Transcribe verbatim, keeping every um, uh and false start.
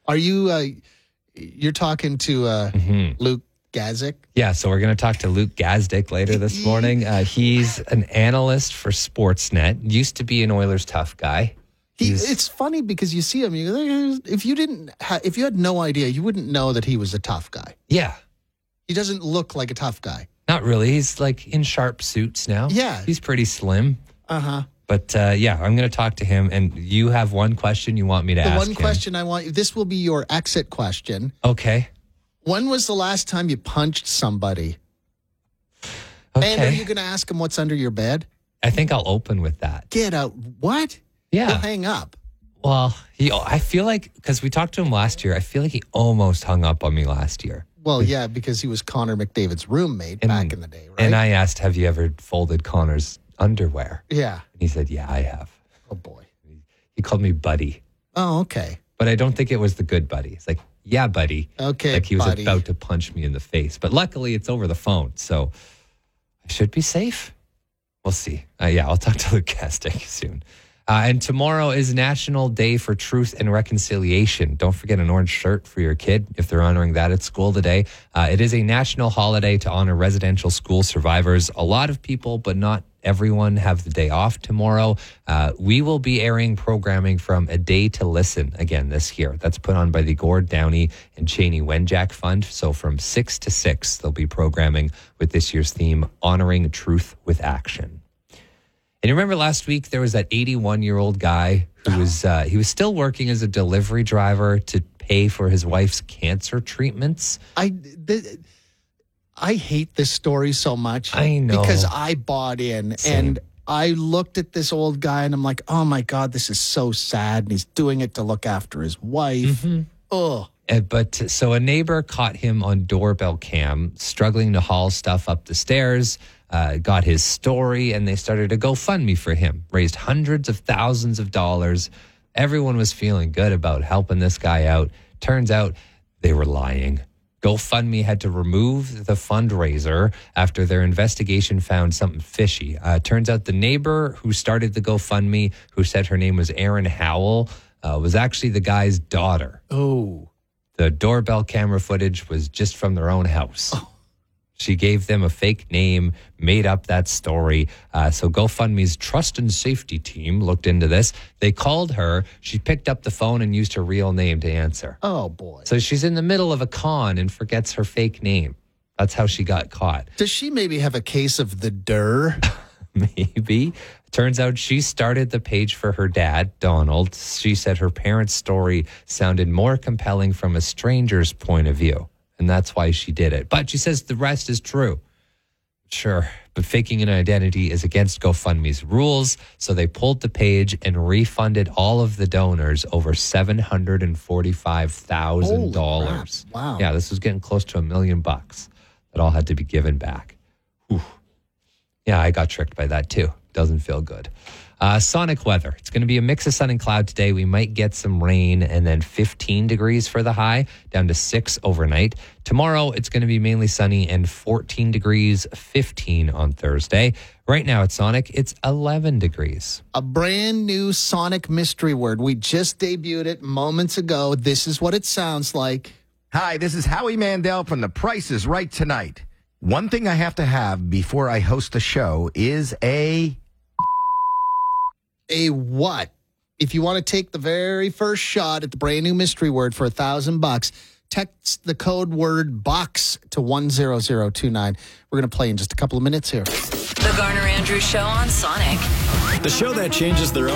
Are you, uh, you're talking to uh, mm-hmm. Luke Gazdic? Yeah, so we're going to talk to Luke Gazdic later this morning. Uh, he's an analyst for Sportsnet. Used to be an Oilers tough guy. He, it's funny because you see him. You, if you didn't, ha- if you had no idea, you wouldn't know that he was a tough guy. Yeah, he doesn't look like a tough guy. Not really. He's like in sharp suits now. Yeah, he's pretty slim. Uh huh. But uh, yeah, I'm going to talk to him. And you have one question you want me to the ask one him. question I want. This will be your exit question. Okay. When was the last time you punched somebody? Okay. And are you going to ask him what's under your bed? I think I'll open with that. Get out. What? Yeah. He'll hang up. Well, he. I feel like, because we talked to him last year, I feel like he almost hung up on me last year. Well, yeah, because he was Connor McDavid's roommate and, back in the day, right? And I asked, have you ever folded Connor's underwear? Yeah. And he said, yeah, I have. Oh, boy. He called me buddy. Oh, okay. But I don't think it was the good buddy. It's like, yeah, buddy. Okay, Like he was buddy. about to punch me in the face. But luckily, it's over the phone, so I should be safe. We'll see. Uh, yeah, I'll talk to Luke Gazdic soon. Uh, and tomorrow is National Day for Truth and Reconciliation. Don't forget an orange shirt for your kid if they're honoring that at school today. Uh, it is a national holiday to honor residential school survivors. A lot of people, but not everyone, have the day off tomorrow. Uh, we will be airing programming from A Day to Listen again this year. That's put on by the Gord Downey and Cheney Wenjack Fund. So from six to six, they'll be programming with this year's theme, Honoring Truth with Action. And you remember last week there was that eighty-one-year-old guy who was uh, he was still working as a delivery driver to pay for his wife's cancer treatments. I th- I hate this story so much. I know. Because I bought in Same. and I looked at this old guy and I'm like, oh my God, this is so sad. And he's doing it to look after his wife. Mm-hmm. Oh. Uh, but so a neighbor caught him on doorbell cam struggling to haul stuff up the stairs. Uh, got his story, and they started a GoFundMe for him. Raised hundreds of thousands of dollars. Everyone was feeling good about helping this guy out. Turns out they were lying. GoFundMe had to remove the fundraiser after their investigation found something fishy. Uh, turns out the neighbor who started the GoFundMe, who said her name was Erin Howell, uh, was actually the guy's daughter. Oh. The doorbell camera footage was just from their own house. Oh. She gave them a fake name, made up that story. Uh, so GoFundMe's trust and safety team looked into this. They called her. She picked up the phone and used her real name to answer. Oh, boy. So she's in the middle of a con and forgets her fake name. That's how she got caught. Does she maybe have a case of the dir? Maybe. Turns out she started the page for her dad, Donald. She said her parents' story sounded more compelling from a stranger's point of view. And that's why she did it. But she says the rest is true. Sure, but faking an identity is against GoFundMe's rules. So they pulled the page and refunded all of the donors over seven hundred forty-five thousand dollars. Wow. Yeah, this was getting close to a million bucks that all had to be given back. Whew. Yeah, I got tricked by that too. Doesn't feel good. Uh, sonic weather. It's going to be a mix of sun and cloud today. We might get some rain, and then fifteen degrees for the high, down to six overnight. Tomorrow, it's going to be mainly sunny and fourteen degrees, fifteen on Thursday. Right now at Sonic, it's eleven degrees. A brand new Sonic mystery word. We just debuted it moments ago. This is what it sounds like. Hi, this is Howie Mandel from The Price is Right tonight. One thing I have to have before I host a show is a... A what? If you want to take the very first shot at the brand new mystery word for a thousand bucks, text the code word BOX to one zero zero two nine. We're going to play in just a couple of minutes here. The Garner Andrews Show on Sonic. The show that changes their